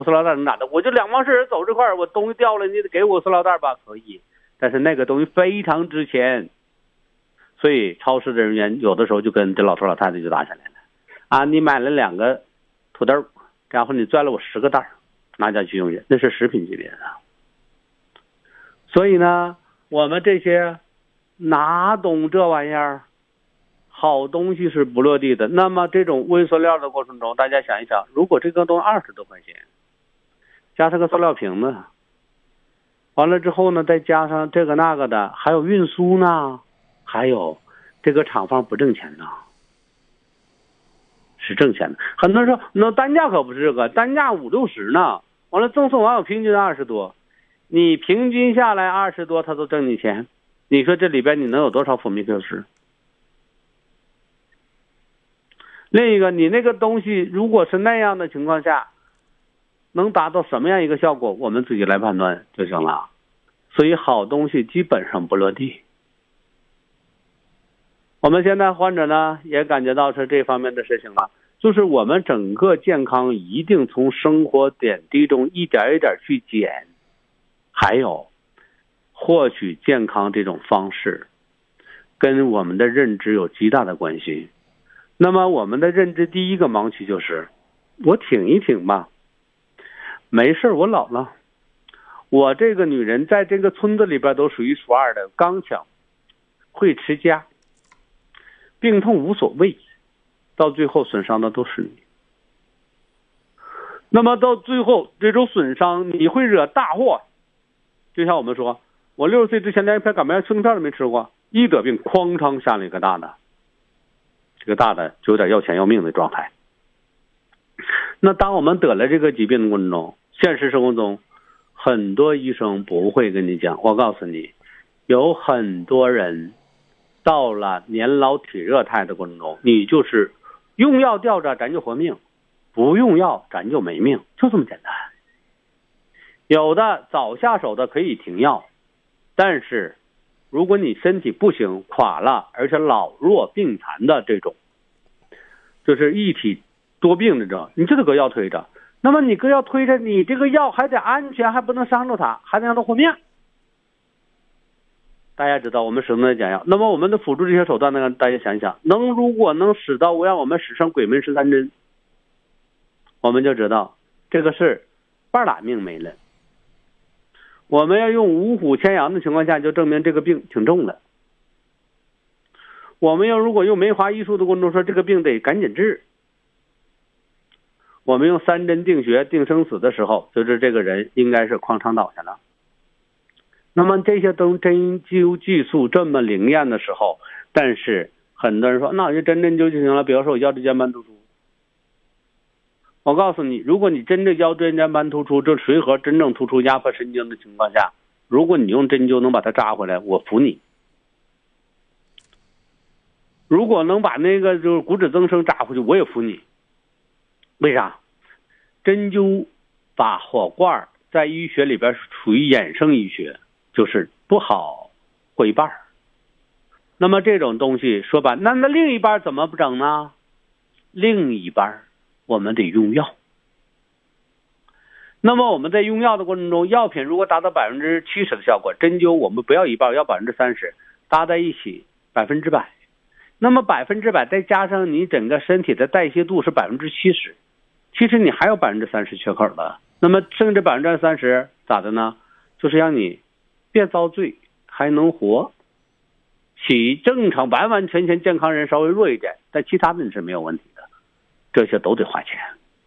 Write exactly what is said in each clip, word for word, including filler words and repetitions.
塑料袋能咋的？我就两帮事人走这块儿，我东西掉了，你得给我塑料袋吧？可以，但是那个东西非常值钱，所以超市的人员有的时候就跟这老头老太太就打起来了。啊，你买了两个土豆，然后你拽了我十个袋，拿家去用去，那是食品级别的。所以呢，我们这些哪懂这玩意儿？好东西是不落地的。那么这种微塑料的过程中，大家想一想，如果这个东西二十多块钱，加上个塑料瓶子，完了之后呢，再加上这个那个的，还有运输呢，还有这个厂方不挣钱呢，是挣钱的。很多人说，那单价可不是这个，单价五六十呢，完了赠送完我平均二十多，你平均下来二十多，他都挣你钱，你说这里边你能有多少福米克斯？另一个，你那个东西如果是那样的情况下，能达到什么样一个效果，我们自己来判断就行了。所以好东西基本上不落地。我们现在患者呢也感觉到是这方面的事情了，就是我们整个健康一定从生活点滴中一点一点去减，还有获取健康这种方式跟我们的认知有极大的关系。那么我们的认知第一个盲区就是我挺一挺吧，没事，我老了，我这个女人在这个村子里边都属于数二的，刚强，会持家，病痛无所谓，到最后损伤的都是你。那么到最后这种损伤你会惹大祸，就像我们说，我六十岁之前连一片感冒药清片都没吃过，一得病哐当下了一个大的，这个大的就有点要钱要命的状态。那当我们得了这个疾病的过程中，现实生活中很多医生不会跟你讲，我告诉你，有很多人到了年老体热态的过程中，你就是用药吊着咱就活命，不用药咱就没命，就这么简单。有的早下手的可以停药，但是如果你身体不行垮了，而且老弱病残的这种，就是一体多病的这种，你就得搁药推着。那么你搁药推着，你这个药还得安全，还不能伤着它，还得让它活命。大家知道我们使用的讲药，那么我们的辅助这些手段呢，大家想一想，能如果能使到让我们使上鬼门十三针，我们就知道这个是半拉命没了。我们要用五虎牵羊的情况下，就证明这个病挺重的。我们要如果用梅花易数的过程中说，这个病得赶紧治。我们用三针定穴定生死的时候，就是这个人应该是哐当倒下了。那么这些都针灸技术这么灵验的时候，但是很多人说那我就针针灸就行了，比如说我腰椎间盘突出，我告诉你，如果你真的腰椎间盘突出，这髓核真正突出压迫神经的情况下，如果你用针灸能把它扎回来，我服你。如果能把那个就是骨质增生扎回去，我也服你。为啥？针灸把火罐在医学里边属于衍生医学，就是不好过一半。那么这种东西说白，那那另一半怎么不整呢？另一半我们得用药。那么我们在用药的过程中，药品如果达到百分之七十的效果，针灸我们不要一半，要百分之三十，搭在一起百分之百。那么百分之百再加上你整个身体的代谢度是百分之七十，其实你还有百分之三十缺口的。那么剩这百分之三十咋的呢？就是让你别遭罪，还能活，比正常完完全全健康人稍微弱一点，但其他的你是没有问题的。这些都得花钱，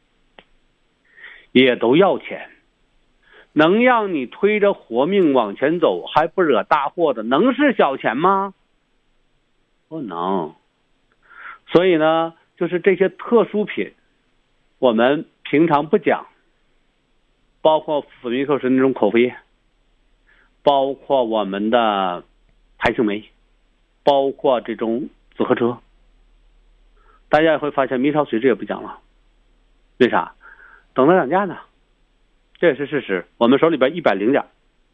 也都要钱。能让你推着活命往前走还不惹大祸的，能是小钱吗？不能。所以呢，就是这些特殊品我们平常不讲，包括辅酶克是那种口服液，包括我们的排青酶，包括这种紫河车，大家也会发现明朝水质也不讲了。为啥？等着涨价呢，这也是事实。我们手里边一百零点，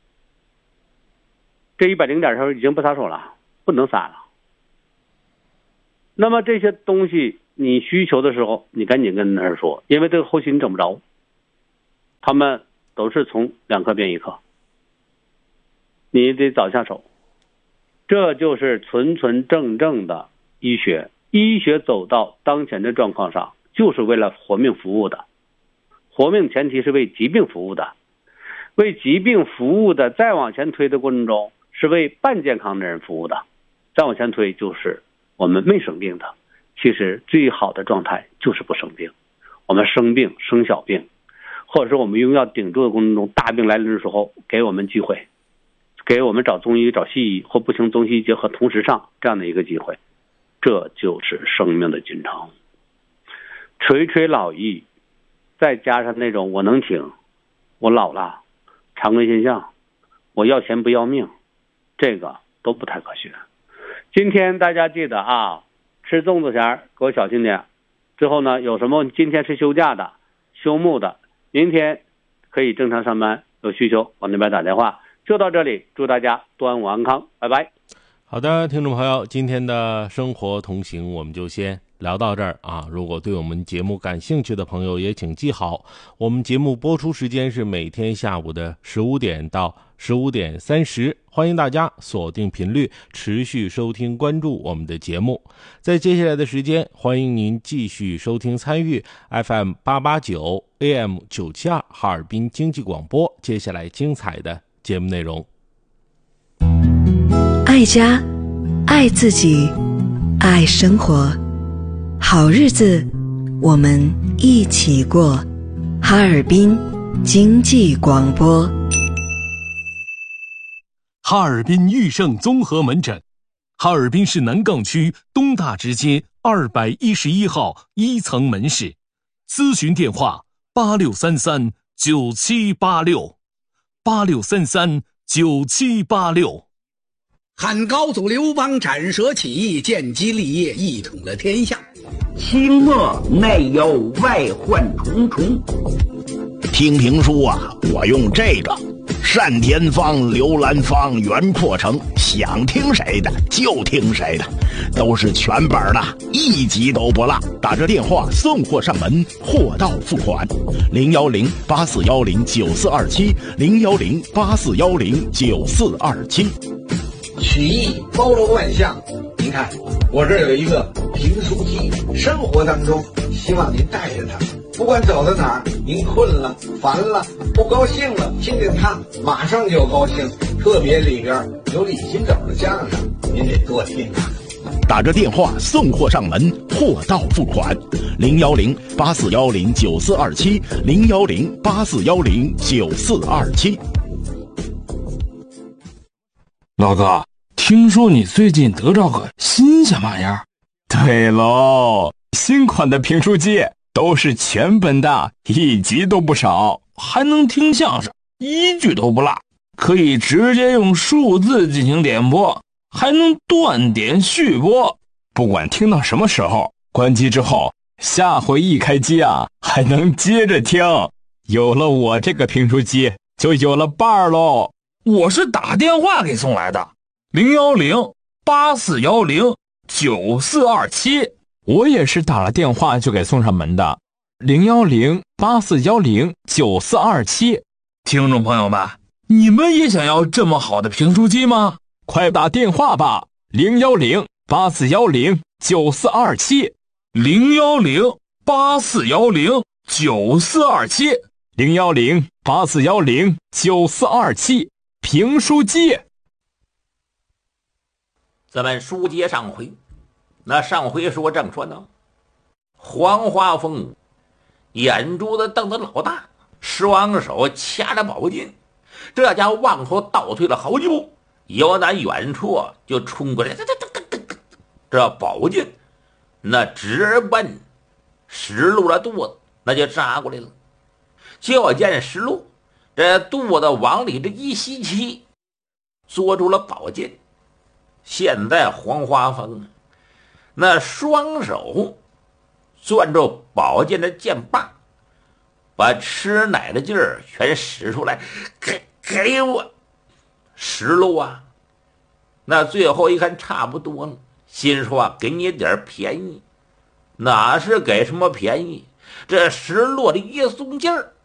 这一百零点的时候已经不撒手了，不能撒了。那么这些东西你需求的时候，你赶紧跟人说，因为这个后期你整不着。 他们都是从两克变一克，你得早下手。这就是纯纯正正的医学。医学走到当前的状况上，就是为了活命服务的。活命前提是为疾病服务的，为疾病服务的再往前推的过程中，是为半健康的人服务的。再往前推就是我们没生病的。其实最好的状态就是不生病。我们生病生小病，或者是我们用药顶住的过程中，大病来临的时候给我们机会，给我们找中医找西医或不行中西医结合同时上这样的一个机会。这就是生命的进程。垂垂老矣，再加上那种我能挺，我老了，常规现象，我要钱不要命，这个都不太科学。今天大家记得啊，吃粽子前给我小心点。之后呢，有什么今天是休假的、休沐的，明天可以正常上班，有需求往那边打电话。就到这里，祝大家端午安康，拜拜。 好的，听众朋友，今天的生活同行我们就先聊到这儿啊！如果对我们节目感兴趣的朋友，也请记好，我们节目播出时间是每天下午的十五点到十五点三十，欢迎大家锁定频率，持续收听关注我们的节目。在接下来的时间，欢迎您继续收听参与 F M 八八九 A M 九七二哈尔滨经济广播接下来精彩的节目内容。 爱家，爱自己，爱生活，好日子我们一起过。哈尔滨经济广播。 哈尔滨裕盛综合门诊，哈尔滨市南岗区东大直街二百一十一号一层门市，咨询电话八六三三九七八六，八六三三九七八六。 汉高祖刘邦斩蛇起义，建基立业，一统了天下。 清末内忧外患重重。听评书啊，我用这个单田芳、刘兰芳、袁阔成，想听谁的就听谁的，都是全本的，一集都不落。打着电话送货上门，货到付款。零幺零八四幺零九四二七，零幺零八四幺零九四二七。 曲艺包罗万象，您看我这儿有一个评书机，生活当中希望您带着它，不管走到哪儿，您困了、烦了、不高兴了，听听它，马上就高兴。特别里边有李金斗的相声，您得多听啊。 打着电话送货上门，货到付款。零幺零八四幺零九四二七，零幺零八四幺零九四二七。 老哥，听说你最近得着个新鲜玩意儿？ 对喽，新款的评书机都是全本的，一集都不少， 还能听相声，一句都不落，可以直接用数字进行点播，还能断点续播。 不管听到什么时候，关机之后，下回一开机啊，还能接着听。有了我这个评书机，就有了伴儿喽。 我是打电话给送来的，零幺零八四幺零九四二七。 我也是打了电话就给送上门的，零幺零八四幺零九四二七。 听众朋友们，你们也想要这么好的评书机吗？ 快打电话吧，零幺零八四幺零九四二七， 零幺零八四幺零九四二七， 零幺零八四幺零九四二七。评书机。 咱们书接上回，那上回说正说呢，黄花凤眼珠子瞪得老大，双手掐着宝剑，这家往后倒退了好几步，由那远处就冲过来，这宝剑那直奔石路的肚子，那就扎过来了。就见石路这肚子往里这一吸气，捉住了宝剑。现在黄花凤那双手攥住宝剑的剑把，把吃奶的劲儿全使出来，给给我石路啊！那最后一看差不多了，心说啊，给你点便宜，哪是给什么便宜？这石路的一松劲儿，